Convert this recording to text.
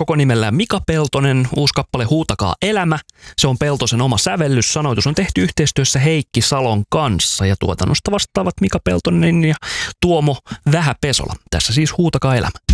koko nimellään Mika Peltonen, uusi kappale Huutakaa elämä. Se on Peltosen oma sävellys. Sanoitus on tehty yhteistyössä Heikki Salon kanssa ja tuotannosta vastaavat Mika Peltonen ja Tuomo Vähäpesola. Tässä siis Huutakaa elämä.